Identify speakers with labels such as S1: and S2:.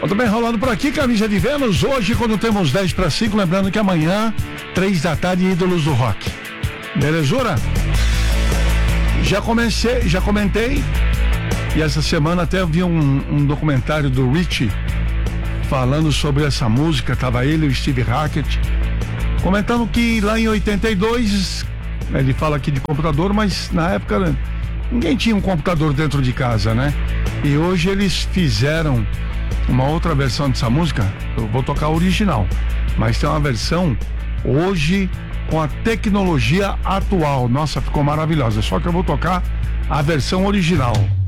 S1: Muito bem, rolando por aqui, Camisa de Vênus, hoje quando temos 10 para 5, lembrando que amanhã, 3 da tarde, Ídolos do Rock. Belezura? Já comentei, e essa semana até vi um documentário do Richie falando sobre essa música, tava ele e o Steve Hackett, comentando que lá em 82, ele fala aqui de computador, mas na época ninguém tinha um computador dentro de casa, né? E hoje eles fizeram uma outra versão dessa música. Eu vou tocar a original, mas tem uma versão hoje com a tecnologia atual. Nossa, ficou maravilhosa. Só que eu vou tocar a versão original.